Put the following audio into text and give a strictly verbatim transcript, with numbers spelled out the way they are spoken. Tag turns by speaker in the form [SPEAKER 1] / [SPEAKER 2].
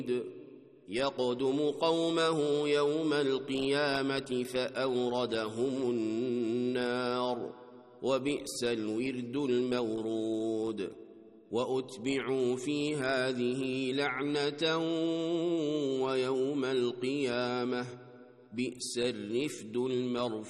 [SPEAKER 1] يقدم قومه يوم القيامة فأوردهم النار وبئس الورد المورود وأتبعوا في هذه لعنة ويوم القيامة بئس الرفد المرفود.